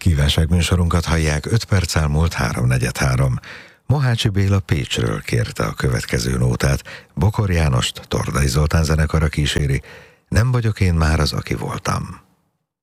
Kívánságműsorunkat hallják, 5 perc elmúlt 3:43. Mohácsi Béla Pécsről kérte a következő nótát, Bokor Jánost Tordai Zoltán zenekara kíséri, Nem vagyok én már az, aki voltam.